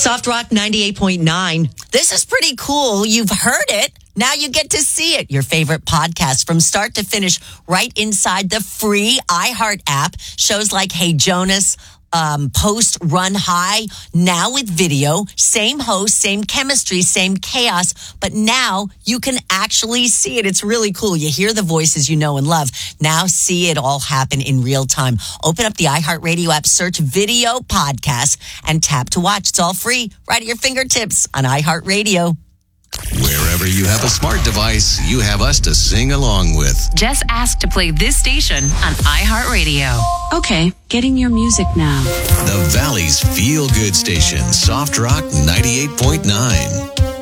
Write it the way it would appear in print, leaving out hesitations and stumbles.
Soft Rock 98.9. This is pretty cool. You've heard it. Now you get to see it. Your favorite podcast from start to finish right inside the free iHeart app. Shows like Hey Jonas, Post, Run High, now with video. Same host, same chemistry, same chaos. But now you can actually see it. It's really cool. You hear the voices you know and love. Now see it all happen in real time. Open up the iHeartRadio app, search video podcast, and tap to watch. It's all free right at your fingertips on iHeartRadio. Wherever you have a smart device, you have us to sing along with. Just ask to play this station on iHeartRadio. Okay, getting your music now. The Valley's feel-good station, Soft Rock 98.9.